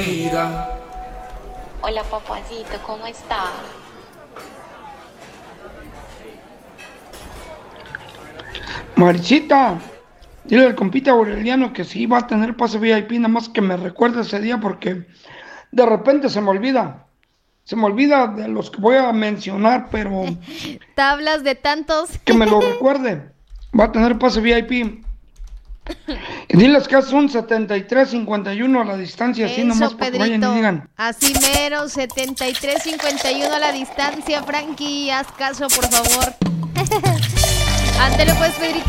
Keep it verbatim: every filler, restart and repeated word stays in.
bienvenida. Hola, papacito, ¿cómo está? Maricita, dile al compita Aureliano que sí va a tener pase V I P, nada más que me recuerde ese día porque de repente se me olvida. Se me olvida de los que voy a mencionar, pero Tablas de tantos. que me lo recuerde. Va a tener pase V I P. Y diles que es un setenta y tres cincuenta y uno a la distancia, así nomás Eso, para que vayan y Pedrito. digan. Así mero, setenta y tres cincuenta y uno a la distancia, Frankie. Haz caso, por favor. Ándale pues, Pedrito.